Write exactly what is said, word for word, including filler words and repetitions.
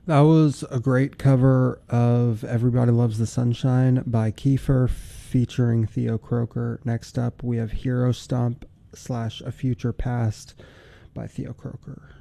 That was a great cover of Everybody Loves the Sunshine by Kiefer featuring Theo Croker. Next up, we have Hero Stomp slash A Future Past by Theo Croker.